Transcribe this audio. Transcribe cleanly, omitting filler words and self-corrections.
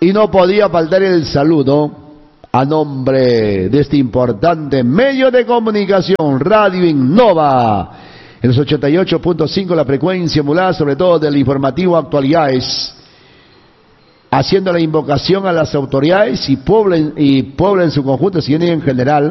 Y no podía faltar el saludo a nombre de este importante medio de comunicación, Radio Innova, en los 88.5 la frecuencia modulada, sobre todo del informativo Actualidades, haciendo la invocación a las autoridades y pueblo en su conjunto, sino en general,